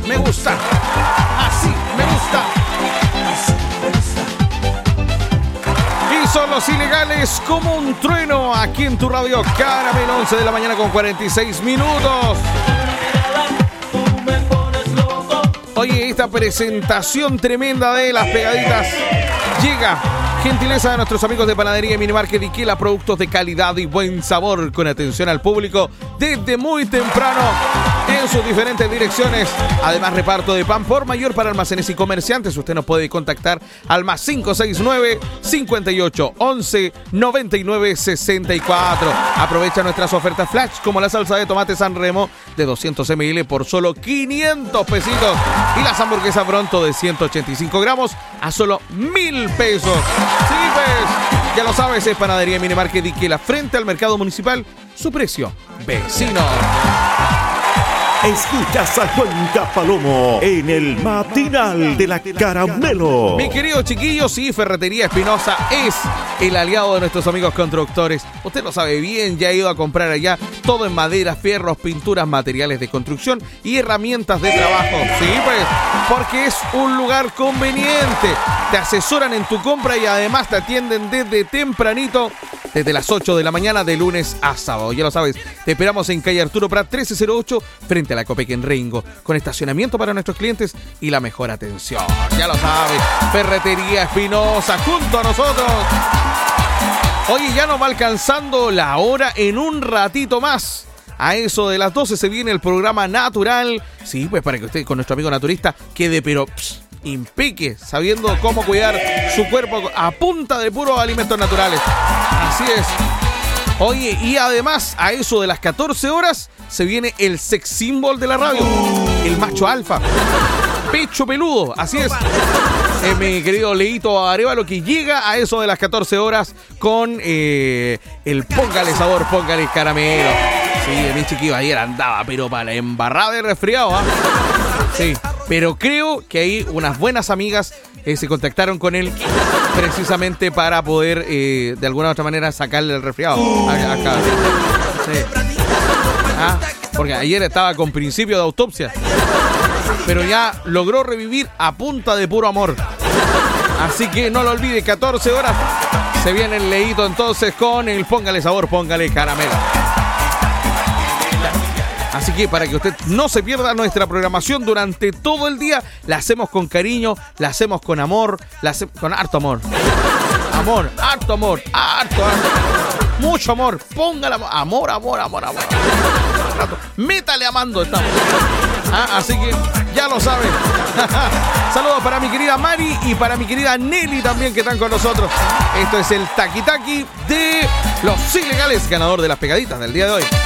me gusta. Así me gusta. Y son los ilegales como un trueno aquí en tu radio Caramelo, 11 de la mañana con 46 minutos. Oye, esta presentación tremenda de las pegaditas llega gentileza de nuestros amigos de Panadería y Minimarket Iquela, productos de calidad y buen sabor con atención al público desde muy temprano en sus diferentes direcciones. Además, reparto de pan por mayor para almacenes y comerciantes. Usted nos puede contactar al más 569 58 11 99 64. Aprovecha nuestras ofertas flash como la salsa de tomate San Remo de 200 ml por solo 500 pesitos y las hamburguesas Bronto de 185 gramos a solo 1,000 pesos. Sí, pues, ya lo sabes, es Panadería Minimarket Iquela frente al mercado municipal. Su precio, vecino. Escuchas a Juanca Palomo en el matinal de la Caramelo. Mi querido chiquillo, sí, Ferretería Espinosa es el aliado de nuestros amigos constructores. Usted lo sabe bien, ya ha ido a comprar allá todo en madera, fierros, pinturas, materiales de construcción y herramientas de trabajo. Sí, pues, porque es un lugar conveniente. Te asesoran en tu compra y además te atienden desde tempranito, desde las 8 de la mañana de lunes a sábado. Ya lo sabes, te esperamos en calle Arturo Prat 1308 frente a la Copec en Rengo, con estacionamiento para nuestros clientes y la mejor atención. Ya lo sabes, Ferretería Espinosa junto a nosotros. Oye, ya nos va alcanzando la hora en un ratito más. A eso de las 12 se viene el programa Natural. Sí, pues para que usted con nuestro amigo naturista quede pero impeque, sabiendo cómo cuidar su cuerpo a punta de puros alimentos naturales. Así es. Oye, y además, a eso de las 14 horas, se viene el sex symbol de la radio. El macho alfa. Pecho peludo, así es. Mi querido Leito Arevalo, que llega a eso de las 14 horas con el Póngale Sabor, Póngale Caramelo. Sí, mi chiquillo ayer andaba, pero para la embarrada de resfriado, ¿ah? Sí, pero creo que ahí unas buenas amigas se contactaron con él precisamente para poder de alguna u otra manera sacarle el resfriado acá. Sí. Ah, porque ayer estaba con principio de autopsia, pero ya logró revivir a punta de puro amor. Así que no lo olvide, 14 horas se viene el Leito entonces con el Póngale Sabor, Póngale Caramelo. Así que para que usted no se pierda nuestra programación durante todo el día, la hacemos con cariño, la hacemos con amor, con harto amor. Amor, harto amor, harto. Mucho amor, póngale amor. Métale amando estamos. Así que ya lo saben. Saludos para mi querida Mari y para mi querida Nelly también, que están con nosotros. Esto es el Taki Taki de los ilegales, ganador de las pegaditas del día de hoy.